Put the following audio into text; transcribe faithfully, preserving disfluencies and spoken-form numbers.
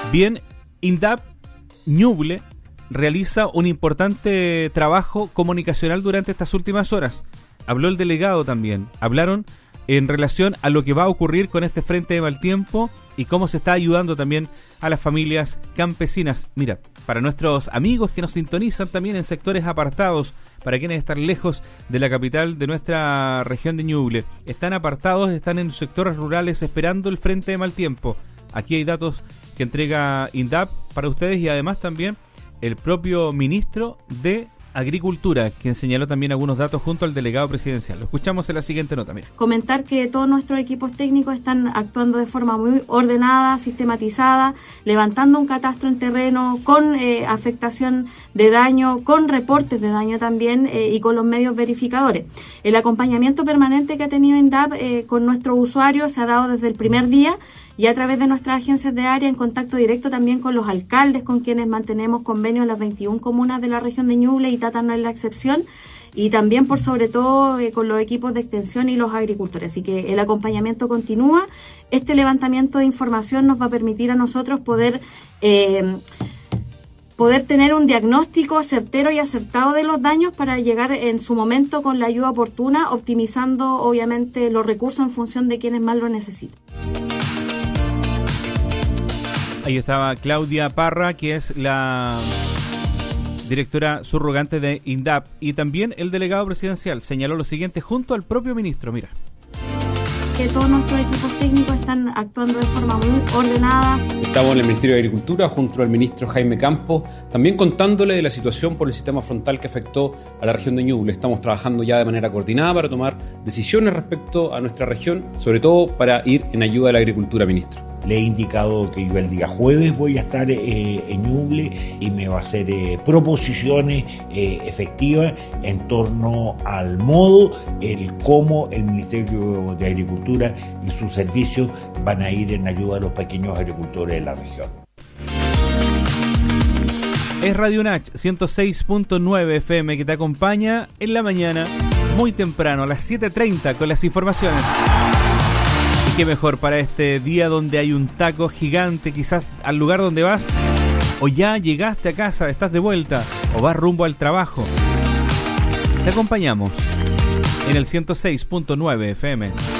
Bien, INDAP Ñuble realiza un importante trabajo comunicacional durante estas últimas horas. Habló el delegado también. Hablaron en relación a lo que va a ocurrir con este frente de mal tiempo y cómo se está ayudando también a las familias campesinas. Mira, para nuestros amigos que nos sintonizan también en sectores apartados, para quienes están lejos de la capital de nuestra región de Ñuble, están apartados, están en sectores rurales esperando el frente de mal tiempo. Aquí hay datos que entrega INDAP para ustedes y además también el propio ministro de Agricultura, quien señaló también algunos datos junto al delegado presidencial. Lo escuchamos en la siguiente nota. Mira. Comentar que todos nuestros equipos técnicos están actuando de forma muy ordenada, sistematizada, levantando un catastro en terreno con eh, afectación de daño, con reportes de daño también eh, y con los medios verificadores. El acompañamiento permanente que ha tenido INDAP eh, con nuestros usuarios se ha dado desde el primer día y a través de nuestras agencias de área en contacto directo también con los alcaldes con quienes mantenemos convenios en las veintiuna comunas de la región de Ñuble y Tata no es la excepción, y también por sobre todo eh, con los equipos de extensión y los agricultores. Así que el acompañamiento continúa. Este levantamiento de información nos va a permitir a nosotros poder eh, poder tener un diagnóstico certero y acertado de los daños para llegar en su momento con la ayuda oportuna, optimizando obviamente los recursos en función de quienes más lo necesitan. Ahí estaba Claudia Parra, que es la directora subrogante de INDAP, y también el delegado presidencial señaló lo siguiente junto al propio ministro. Mira. Que todos nuestros equipos técnicos están actuando de forma muy ordenada. Estamos en el Ministerio de Agricultura junto al ministro Jaime Campos, también contándole de la situación por el sistema frontal que afectó a la región de Ñuble. Estamos trabajando ya de manera coordinada para tomar decisiones respecto a nuestra región, sobre todo para ir en ayuda de la agricultura, ministro. Le he indicado que yo el día jueves voy a estar eh, en Ñuble y me va a hacer eh, proposiciones eh, efectivas en torno al modo, el cómo el Ministerio de Agricultura y sus servicios van a ir en ayuda a los pequeños agricultores de la región. Es Radio Nach ciento seis punto nueve F M que te acompaña en la mañana, muy temprano, a las siete treinta con las informaciones. Qué mejor para este día donde hay un taco gigante, quizás al lugar donde vas, o ya llegaste a casa, estás de vuelta, o vas rumbo al trabajo. Te acompañamos en el ciento seis punto nueve F M.